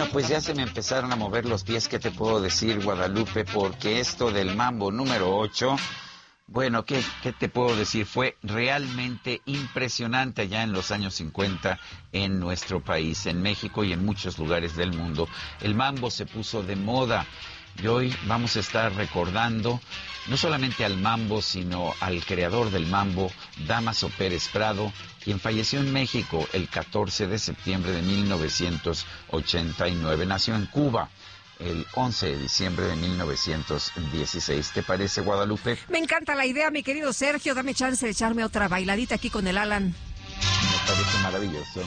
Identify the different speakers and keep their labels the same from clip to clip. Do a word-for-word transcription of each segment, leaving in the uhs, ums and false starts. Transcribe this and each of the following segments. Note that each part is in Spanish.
Speaker 1: Bueno, pues ya se me empezaron a mover los pies, ¿qué te puedo decir, Guadalupe? Porque esto del mambo número ocho, bueno, ¿qué, qué te puedo decir? Fue realmente impresionante allá en los años cincuenta en nuestro país, en México y en muchos lugares del mundo. El mambo se puso de moda y hoy vamos a estar recordando no solamente al mambo, sino al creador del mambo, Dámaso Pérez Prado, quien falleció en México el catorce de septiembre de mil novecientos ochenta y nueve. Nació en Cuba el once de diciembre de mil novecientos dieciséis. ¿Te parece, Guadalupe?
Speaker 2: Me encanta la idea, mi querido Sergio. Dame chance de echarme otra bailadita aquí con el Alan.
Speaker 1: Me parece maravilloso.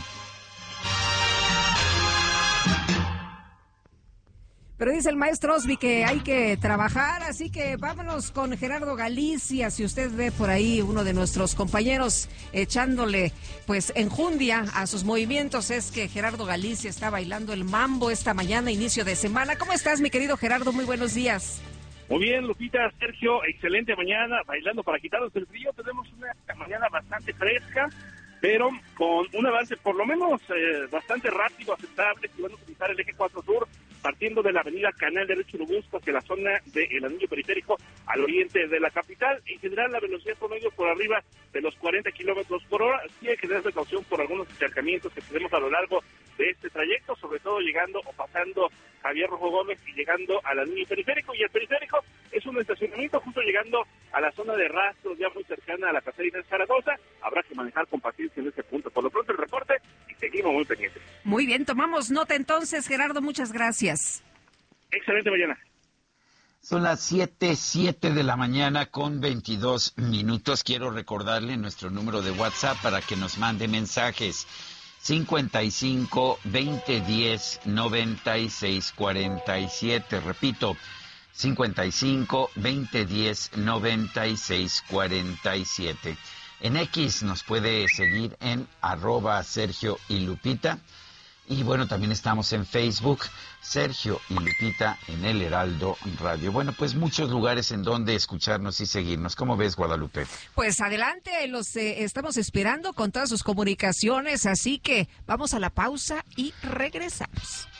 Speaker 2: Pero dice el maestro Osby que hay que trabajar, así que vámonos con Gerardo Galicia. Si usted ve por ahí uno de nuestros compañeros echándole pues enjundia a sus movimientos, es que Gerardo Galicia está bailando el mambo esta mañana, inicio de semana. ¿Cómo estás, mi querido Gerardo? Muy buenos días.
Speaker 3: Muy bien, Lupita, Sergio, excelente mañana, bailando para quitarnos el frío. Tenemos una mañana bastante fresca, pero con un avance por lo menos eh, bastante rápido, aceptable, si van a utilizar el eje cuatro Sur, partiendo de la avenida Canal de Churubusco hacia la zona del anillo periférico al oriente de la capital. En general, la velocidad promedio por arriba de los cuarenta kilómetros por hora. Sí hay que tener precaución por algunos acercamientos que tenemos a lo largo de este trayecto, sobre todo llegando o pasando Javier Rojo Gómez y llegando al anillo periférico. Y el periférico es un estacionamiento justo llegando a la zona de Rastros, ya muy cercana a la casera Inés Zaragoza. Habrá que manejar con paciencia en ese punto. Por lo pronto el reporte y seguimos muy pendientes.
Speaker 2: Muy bien, tomamos nota entonces, Gerardo, muchas gracias.
Speaker 3: Excelente mañana.
Speaker 1: Son las siete, siete de la mañana con veintidós minutos. Quiero recordarle nuestro número de WhatsApp para que nos mande mensajes. cincuenta y cinco, veinte diez, noventa y seis cuarenta y siete. Repito, cincuenta y cinco, veinte diez, noventa y seis cuarenta y siete. En X nos puede seguir en arroba Sergio y Lupita. Y bueno, también estamos en Facebook, Sergio y Lupita en El Heraldo Radio. Bueno, pues muchos lugares en donde escucharnos y seguirnos. ¿Cómo ves, Guadalupe?
Speaker 2: Pues adelante, los eh, estamos esperando con todas sus comunicaciones, así que vamos a la pausa y regresamos.